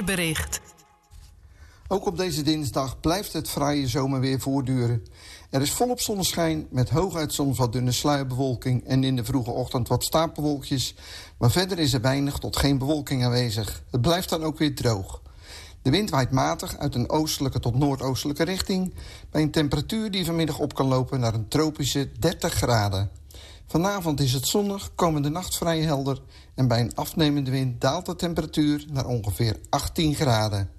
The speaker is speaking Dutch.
weerbericht. Ook op deze dinsdag blijft het fraaie zomerweer voortduren. Er is volop zonneschijn met hooguit soms wat dunne sluierbewolking en in de vroege ochtend wat stapelwolkjes. Maar verder is er weinig tot geen bewolking aanwezig. Het blijft dan ook weer droog. De wind waait matig uit een oostelijke tot noordoostelijke richting, bij een temperatuur die vanmiddag op kan lopen naar een tropische 30 graden. Vanavond is het zonnig, komende nacht vrij helder en bij een afnemende wind daalt de temperatuur naar ongeveer 18 graden.